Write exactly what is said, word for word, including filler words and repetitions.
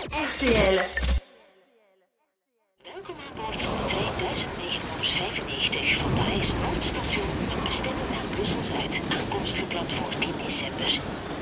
R T L. Welkom aan boord van de trein duizend negenhonderdvijfennegentig van Parijs Noordstation. Bestemming naar Brussel-Zuid. Aankomst gepland voor tien december.